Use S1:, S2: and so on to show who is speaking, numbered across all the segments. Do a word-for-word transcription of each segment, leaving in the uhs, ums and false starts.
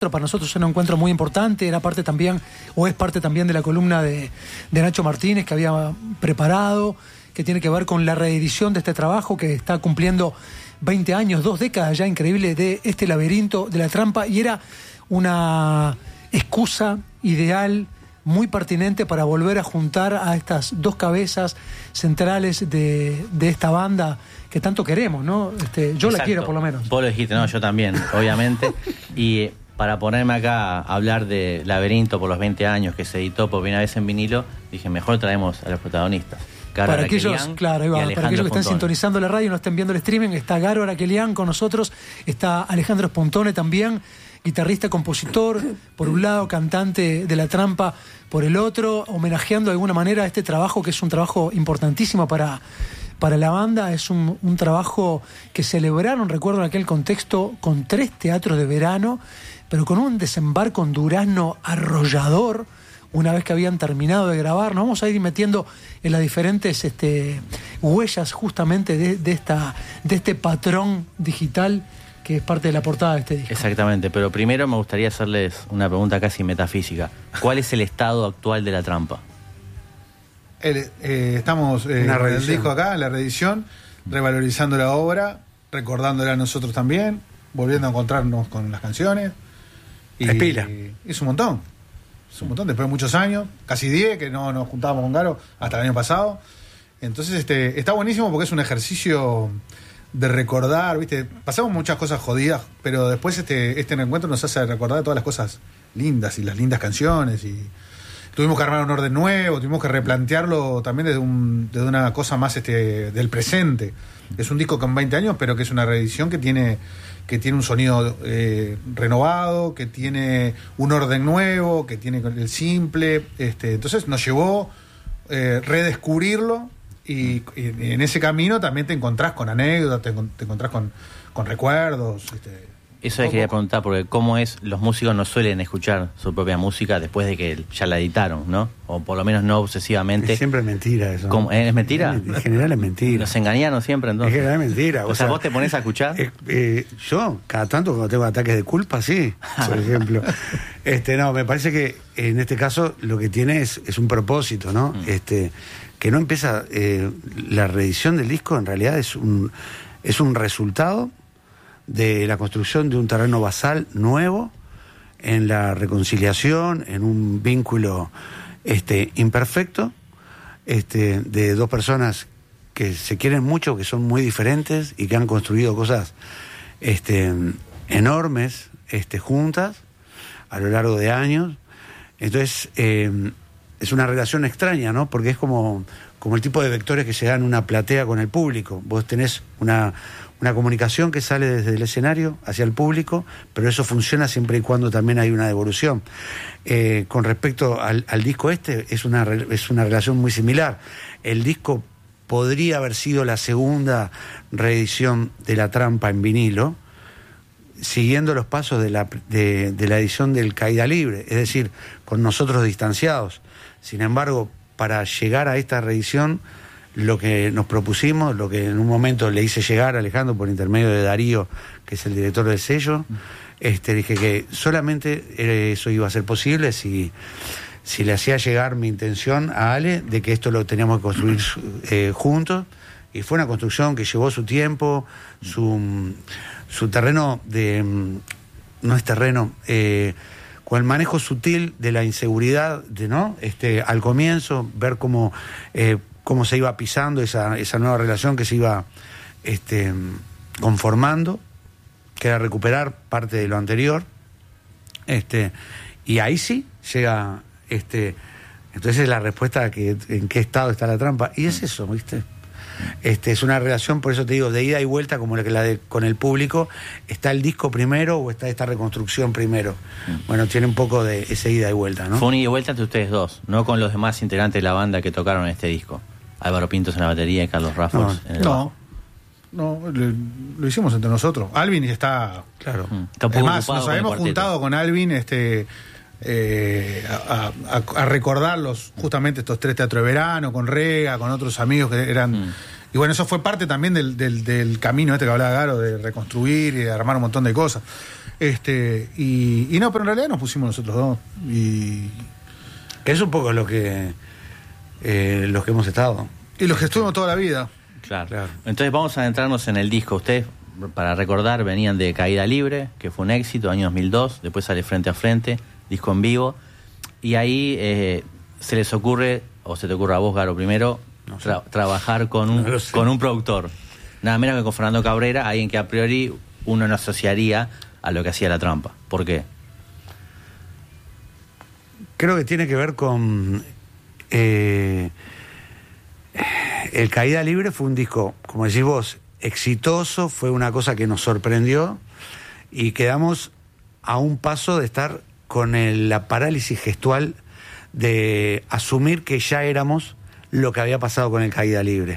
S1: Para nosotros es un encuentro muy importante, era parte también, o es parte también de la columna de, de Nacho Martínez que había preparado, que tiene que ver con la reedición de este trabajo que está cumpliendo veinte años, dos décadas ya increíble de este laberinto de la trampa, y era una excusa ideal, muy pertinente para volver a juntar a estas dos cabezas centrales de, de esta banda que tanto queremos, ¿no? Este, yo Exacto. la quiero por lo menos.
S2: Vos lo dijiste, no, yo también, obviamente. Y para ponerme acá a hablar de Laberinto por los veinte años que se editó por primera vez en vinilo, dije, mejor traemos a los protagonistas. Garo
S1: para aquellos, claro, ahí va, para aquellos que están sintonizando la radio y no estén viendo el streaming, está Garo Araquelián con nosotros, está Alejandro Spuntone también, guitarrista, compositor, por un lado, cantante de La Trampa por el otro, homenajeando de alguna manera a este trabajo que es un trabajo importantísimo para, para la banda. Es un, un trabajo que celebraron, recuerdo en aquel contexto, con tres teatros de verano, pero con un desembarco en Durazno arrollador, una vez que habían terminado de grabar. Nos vamos a ir metiendo en las diferentes este, huellas justamente de, de, esta, de este patrón digital que es parte de la portada de este disco.
S2: Exactamente, pero primero me gustaría hacerles una pregunta casi metafísica. ¿Cuál es el estado actual de La Trampa?
S3: El, eh, estamos eh, en el disco acá, en la reedición, revalorizando la obra, recordándola a nosotros también, volviendo a encontrarnos con las canciones. Y
S4: Respira.
S3: Es un montón. Es un montón, después de muchos años, casi diez, que no nos juntábamos con Garo hasta el año pasado. Entonces este está buenísimo porque es un ejercicio de recordar, ¿viste? Pasamos muchas cosas jodidas, pero después este, este encuentro nos hace recordar todas las cosas lindas y las lindas canciones. Y tuvimos que armar un orden nuevo, tuvimos que replantearlo también desde, un, desde una cosa más este, del presente. Es un disco con veinte años, pero que es una reedición que tiene, que tiene un sonido eh, renovado, que tiene un orden nuevo, que tiene el simple. Este, entonces nos llevó eh, redescubrirlo. Y, y en ese camino también te encontrás con anécdotas, te, te encontrás con, con recuerdos. Este,
S2: Eso les quería preguntar, porque cómo es, los músicos no suelen escuchar su propia música después de que ya la editaron, ¿no? O por lo menos no obsesivamente.
S4: Es siempre mentira eso.
S2: ¿Cómo? ¿Es mentira?
S4: En general es mentira.
S2: ¿Los engañaron siempre entonces?
S4: En general es mentira.
S2: O, o sea, sea, ¿vos te pones a escuchar?
S4: Eh, eh, yo, cada tanto cuando tengo ataques de culpa, sí, por ejemplo. este No, me parece que en este caso lo que tiene es, es un propósito, ¿no? Mm. Este que no empieza... Eh, la reedición del disco en realidad es un, es un resultado de la construcción de un terreno basal nuevo, en la reconciliación, en un vínculo este, imperfecto, este, de dos personas que se quieren mucho, que son muy diferentes y que han construido cosas este, enormes este, juntas a lo largo de años. Entonces... Eh, es una relación extraña, ¿no? Porque es como, como el tipo de vectores que se dan en una platea con el público. Vos tenés una, una comunicación que sale desde el escenario hacia el público, pero eso funciona siempre y cuando también hay una devolución. Eh, con respecto al, al disco este, es una, es una relación muy similar. El disco podría haber sido la segunda reedición de La Trampa en vinilo, siguiendo los pasos de la, de, de la edición del Caída Libre, es decir, con nosotros distanciados. Sin embargo, para llegar a esta reedición, lo que nos propusimos, lo que en un momento le hice llegar a Alejandro por intermedio de Darío, que es el director del sello, este, dije que solamente eso iba a ser posible si, si le hacía llegar mi intención a Ale de que esto lo teníamos que construir eh, juntos. Y fue una construcción que llevó su tiempo, su, su terreno de... no es terreno... Eh, con el manejo sutil de la inseguridad, de, ¿no? Este, al comienzo, ver cómo, eh, cómo se iba pisando esa, esa nueva relación que se iba este, conformando, que era recuperar parte de lo anterior. Este, y ahí sí llega... Este, entonces es la respuesta a que, en qué estado está La Trampa. Y es eso, ¿viste? Este, es una relación, por eso te digo, de ida y vuelta, como la que la de con el público. ¿Está el disco primero o está esta reconstrucción primero? Bueno, tiene un poco de ese ida y vuelta, ¿no?
S2: Fue un ida y vuelta entre ustedes dos, no con los demás integrantes de la banda que tocaron este disco. Álvaro Pintos en la batería y Carlos Raffols
S3: no,
S2: en el
S3: no,
S2: bajo.
S3: No, lo, lo hicimos entre nosotros. Alvin está...
S4: Claro.
S2: Mm, está
S3: Además, nos habíamos juntado con Alvin este, eh, a, a, a recordarlos justamente estos tres teatros de verano, con Rega, con otros amigos que eran... Mm. Y bueno, eso fue parte también del, del, del camino este que hablaba Garo, de reconstruir y de armar un montón de cosas. Este, y, y no, pero en realidad nos pusimos nosotros dos. Y,
S4: que es un poco lo que, eh, los que hemos estado.
S3: y los que estuvimos toda la vida.
S2: Claro.
S4: Claro.
S2: Entonces vamos a adentrarnos en el disco. Ustedes, para recordar, venían de Caída Libre, que fue un éxito, año dos mil dos. Después sale Frente a Frente, disco en vivo. Y ahí eh, se les ocurre, o se te ocurre a vos, Garo, primero,
S4: No sé.
S2: tra- trabajar con un,
S4: No lo sé.
S2: con un productor. Nada menos que con Fernando Cabrera, alguien que a priori uno no asociaría a lo que hacía La Trampa. ¿Por qué?
S4: Creo que tiene que ver con... Eh, el Caída Libre fue un disco, como decís vos, exitoso, fue una cosa que nos sorprendió y quedamos a un paso de estar con el- la parálisis gestual de asumir que ya éramos lo que había pasado con el Caída Libre.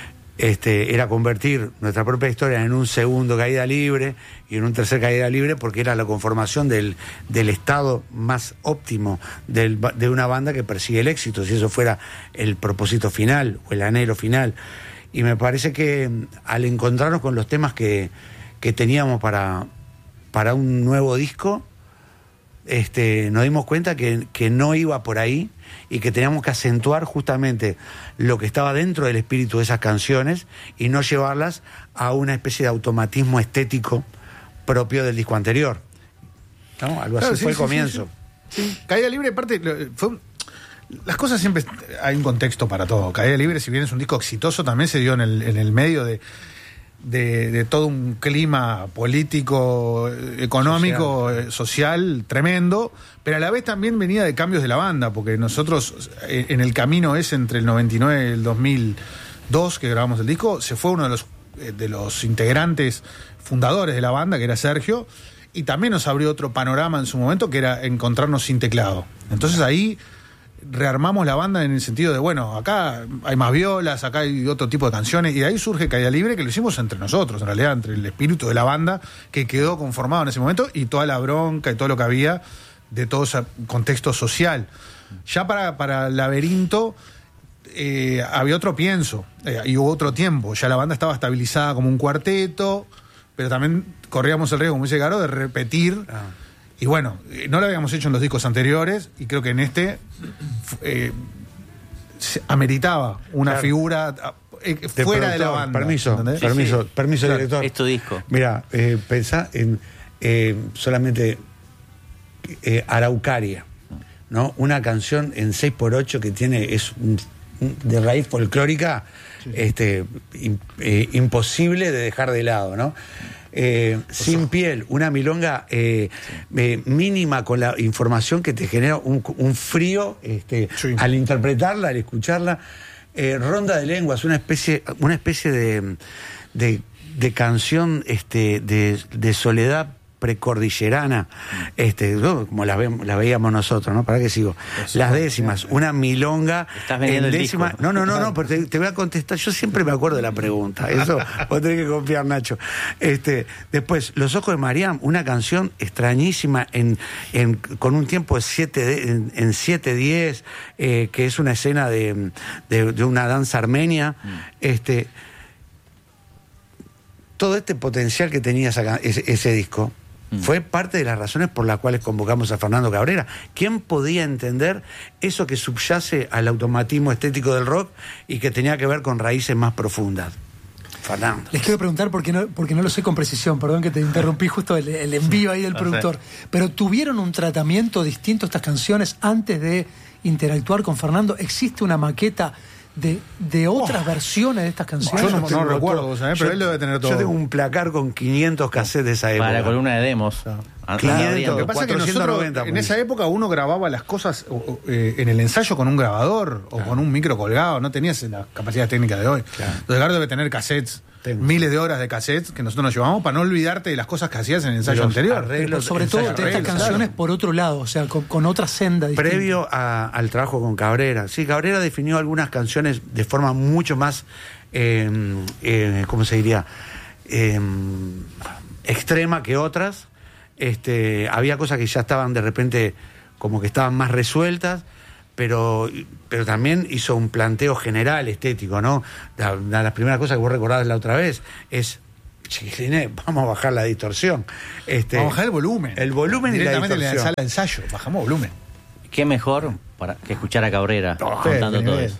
S4: Este, era convertir nuestra propia historia en un segundo Caída Libre y en un tercer Caída Libre, porque era la conformación del, del estado más óptimo del, de una banda que persigue el éxito, si eso fuera el propósito final o el anhelo final. Y me parece que al encontrarnos con los temas que, que teníamos para, para un nuevo disco, este, nos dimos cuenta que, que no iba por ahí y que teníamos que acentuar justamente lo que estaba dentro del espíritu de esas canciones y no llevarlas a una especie de automatismo estético propio del disco anterior. ¿No? Algo
S3: Claro,
S4: así
S3: sí,
S4: fue el
S3: sí,
S4: comienzo.
S3: Sí, sí. Sí. Caída Libre, aparte, lo- fue un- las cosas siempre, hay un contexto para todo. Caída Libre, si bien es un disco exitoso, también se dio en el, en el medio de, de, de todo un clima político, eh, económico, social. Eh, social tremendo, pero a la vez también venía de cambios de la banda, porque nosotros eh, en el camino ese entre el noventa y nueve y el dos mil dos que grabamos el disco, se fue uno de los, eh, de los integrantes fundadores de la banda, que era Sergio, y también nos abrió otro panorama en su momento, que era encontrarnos sin teclado. Entonces ahí rearmamos la banda en el sentido de, bueno, acá hay más violas, acá hay otro tipo de canciones, y de ahí surge Caída Libre, que lo hicimos entre nosotros, en realidad, entre el espíritu de la banda que quedó conformado en ese momento y toda la bronca y todo lo que había de todo ese contexto social. Ya para, para Laberinto eh, había otro pienso, eh, y hubo otro tiempo, ya la banda estaba estabilizada como un cuarteto, pero también corríamos el riesgo, como dice Garo, de repetir.
S4: Ah.
S3: Y bueno, eh, no lo habíamos hecho en los discos anteriores, y creo que en este eh, se ameritaba una
S4: Claro.
S3: figura eh,
S4: De
S3: fuera de la
S4: productor.
S3: banda.
S4: Permiso,
S3: ¿entendés?
S4: permiso,
S2: Sí, sí.
S4: permiso,
S3: Claro,
S4: director.
S2: es tu disco.
S4: Mira, eh, pensá en eh, solamente eh, Araucaria, ¿no? Una canción en seis por ocho que tiene, es un- un- de raíz folclórica, este, im- eh, imposible de dejar de lado, ¿no? Eh, Sin Piel, una milonga eh, eh, mínima con la información que te genera un, un frío este,
S3: Sí.
S4: al interpretarla, al escucharla. Eh, Ronda de Lenguas, una especie, una especie de, de, de canción este, de, de soledad precordillerana, este, ¿no? Como la, ve, la veíamos nosotros, ¿no? ¿Para qué sigo? Las décimas, una milonga.
S2: Estás vendiendo
S4: en
S2: el
S4: décima.
S2: disco.
S4: No, no, no, no, pero te, te voy a contestar. Yo siempre me acuerdo de la pregunta. Eso vos tenés que confiar, Nacho. Este, después, Los Ojos de Mariam, una canción extrañísima en, en, con un tiempo de siete, en, en siete diez, eh, que es una escena de, de, de una danza armenia. Mm. Este, todo este potencial que tenía esa, ese, ese disco mm. fue parte de las razones por las cuales convocamos a Fernando Cabrera. ¿Quién podía entender eso que subyace al automatismo estético del rock y que tenía que ver con raíces más profundas? Fernando.
S1: Les quiero preguntar porque no, porque no lo sé con precisión, perdón que te interrumpí justo el, el envío ahí del
S2: No
S1: productor,
S2: sé.
S1: pero ¿tuvieron un tratamiento distinto estas canciones antes de interactuar con Fernando? ¿Existe una maqueta de, de otras oh. versiones de estas canciones?
S3: Yo no, no recuerdo, ¿sabes? Pero
S4: yo,
S3: él debe tener todo.
S4: Yo tengo un placar con quinientos cassettes de esa época.
S2: Para la columna de demos.
S4: Ah, quinientos,
S3: Lo que pasa es que nosotros, en
S4: pues.
S3: esa época uno grababa las cosas eh, en el ensayo con un grabador o claro. con un micro colgado, no tenías las capacidades técnicas de hoy. Claro. Entonces, Gardo debe tener cassettes, Tengo. miles de horas de cassettes que nosotros nos llevamos para no olvidarte de las cosas que hacías en el ensayo anterior.
S1: Arreglos, sobre todo de estas arreglos, canciones claro. por otro lado, o sea, con, con otra senda distinta.
S4: Previo a, al trabajo con Cabrera. Sí, Cabrera definió algunas canciones de forma mucho más, eh, eh, ¿cómo se diría? Eh, extrema que otras. Este, había cosas que ya estaban de repente como que estaban más resueltas, pero, pero también hizo un planteo general estético, ¿no? La, la, las primeras cosas que vos recordabas la otra vez es chiquilines, vamos a bajar la distorsión. Este,
S3: vamos a bajar el volumen.
S4: El volumen y la
S3: Directamente en la
S4: distorsión.
S3: sala de ensayo, bajamos volumen.
S2: ¿Qué mejor para que escuchar a Cabrera
S3: Oh,
S2: contando
S3: qué
S2: todo
S3: nivel.
S2: eso?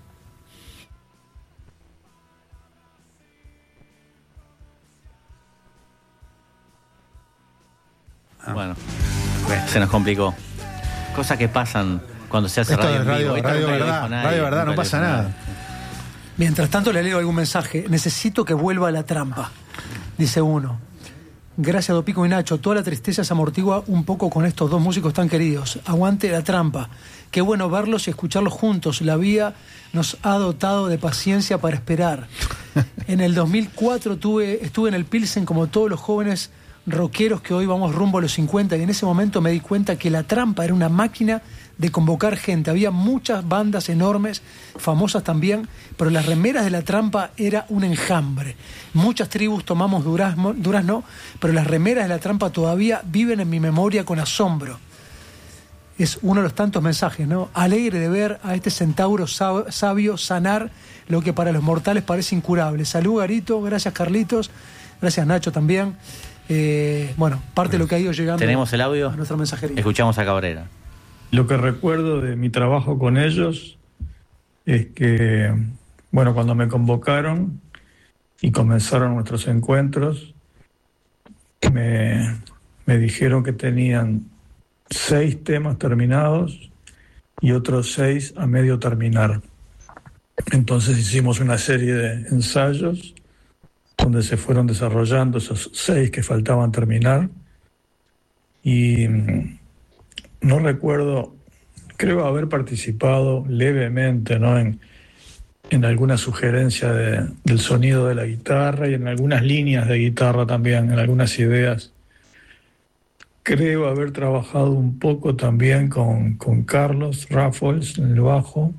S4: Ah.
S2: Bueno, se nos complicó. Cosas que pasan cuando se hace
S3: Esto
S2: radio
S3: es
S2: en
S3: radio,
S2: vivo. Esto
S3: radio
S2: nunca lo
S3: verdad,
S2: dijo nadie,
S3: radio verdad,
S2: nunca
S3: no
S2: lo
S3: pasa
S2: dijo
S3: nada.
S2: nadie.
S1: Mientras tanto le leo algún mensaje. Necesito que vuelva a la trampa. Dice uno. Gracias, Dopico y Nacho. Toda la tristeza se amortigua un poco con estos dos músicos tan queridos. Aguante la trampa. Qué bueno verlos y escucharlos juntos. La vida nos ha dotado de paciencia para esperar. En el dos mil cuatro tuve, estuve en el Pilsen como todos los jóvenes rockeros que hoy vamos rumbo a los cincuenta, y en ese momento me di cuenta que la trampa era una máquina de convocar gente. Había muchas bandas enormes, famosas también, pero las remeras de la trampa era un enjambre. Muchas tribus tomamos durazno, durazno, pero las remeras de la trampa todavía viven en mi memoria con asombro. Es uno de los tantos mensajes, ¿no? Alegre de ver a este centauro sab- sabio sanar lo que para los mortales parece incurable. Salud, Garito, gracias, Carlitos, gracias, Nacho, también. Eh, bueno, parte de lo que ha ido llegando.
S2: ¿Tenemos el audio?
S1: A nuestra mensajería.
S2: Escuchamos a Cabrera.
S5: Lo que recuerdo de mi trabajo con ellos es que, bueno, cuando me convocaron y comenzaron nuestros encuentros, me, me dijeron que tenían seis temas terminados y otros seis a medio terminar. Entonces hicimos una serie de ensayos donde se fueron desarrollando esos seis que faltaban terminar, y mm, no recuerdo, creo haber participado levemente, ¿no?, en, en alguna sugerencia de, del sonido de la guitarra y en algunas líneas de guitarra también, en algunas ideas. Creo haber trabajado un poco también con, con Carlos Raffles en el bajo,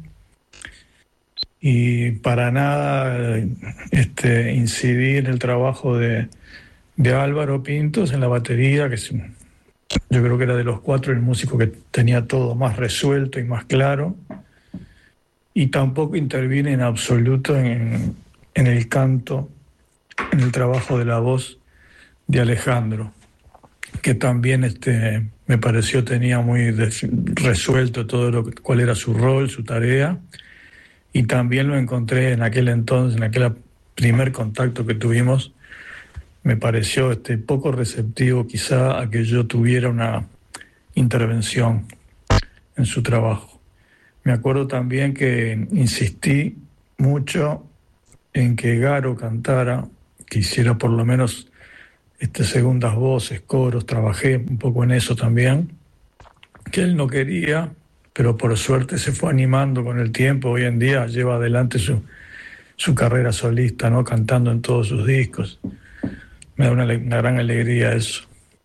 S5: y para nada este, incidí en el trabajo de, de Álvaro Pintos en la batería, que es, yo creo que era de los cuatro el músico que tenía todo más resuelto y más claro, y tampoco intervine en absoluto en, en el canto, en el trabajo de la voz de Alejandro, que también este, me pareció tenía muy de, resuelto todo lo cuál era su rol, su tarea. Y también lo encontré en aquel entonces, en aquel primer contacto que tuvimos, me pareció este, poco receptivo quizá a que yo tuviera una intervención en su trabajo. Me acuerdo también que insistí mucho en que Garo cantara, que hiciera por lo menos este, segundas voces, coros, trabajé un poco en eso también, que él no quería, pero por suerte se fue animando con el tiempo. Hoy en día lleva adelante su, su carrera solista, ¿no?, cantando en todos sus discos. Me da una, una gran alegría eso.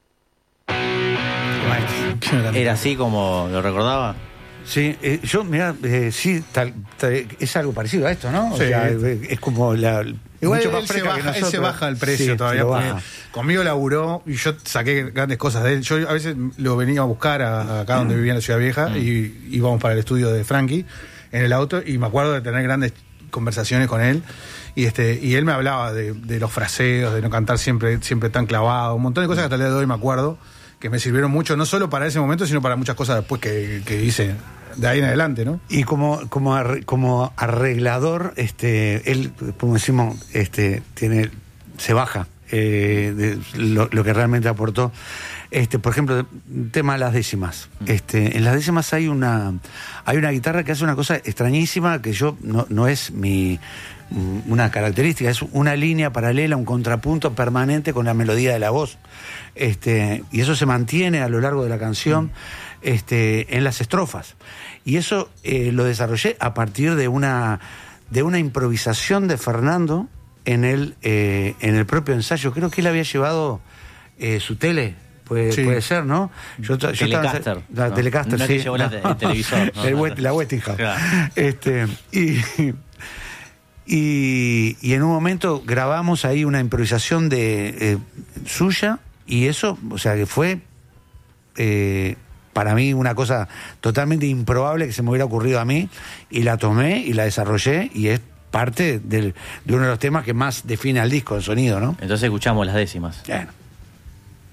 S2: ¿Era así como lo recordaba?
S4: Sí, eh, yo, mira, eh, sí, tal, tal, es algo parecido a esto, ¿no? O
S3: Sí.
S4: sea, eh, es como la...
S3: Igual
S4: mucho
S3: él,
S4: más
S3: se
S4: fresca que
S3: baja, él
S4: nosotros.
S3: se baja el precio
S4: Sí,
S3: todavía.
S4: lo
S3: Porque
S4: baja.
S3: conmigo laburó y yo saqué grandes cosas de él. Yo a veces lo venía a buscar a, a acá donde vivía en la Ciudad Vieja,
S2: Mm.
S3: y íbamos para el estudio de Frankie en el auto, y me acuerdo de tener grandes conversaciones con él, y este y él me hablaba de, de los fraseos, de no cantar siempre siempre tan clavado, un montón de cosas que hasta el día de hoy me acuerdo que me sirvieron mucho, no solo para ese momento, sino para muchas cosas después que, que hice de ahí en adelante, ¿no?
S4: Y como como arre- como arreglador, este, él, como decimos, este, tiene, se baja eh, de lo, lo que realmente aportó. Este, por ejemplo, tema de las décimas. Este, en las décimas hay una hay una guitarra que hace una cosa extrañísima que yo no, no es mi una característica, es una línea paralela, un contrapunto permanente con la melodía de la voz. Este, y eso se mantiene a lo largo de la canción, este, en las estrofas. Y eso eh, lo desarrollé a partir de una de una improvisación de Fernando en el eh, en el propio ensayo. Creo que él había llevado eh, su tele. Puede,
S3: Sí.
S4: puede ser, ¿no? Yo, yo
S2: Telecaster.
S4: Estaba, la
S2: No,
S4: Telecaster,
S2: no es
S4: sí.
S2: que llevó la te- el televisor, no,
S4: El
S2: no,
S4: West-
S2: no.
S4: la Westinghouse.
S2: Claro.
S4: Este, y, y, y en un momento grabamos ahí una improvisación de eh, suya, y eso, o sea, que fue eh, para mí una cosa totalmente improbable que se me hubiera ocurrido a mí, y la tomé y la desarrollé, y es parte del, de uno de los temas que más define al disco, el sonido, ¿no?
S2: Entonces escuchamos las décimas.
S4: Bueno.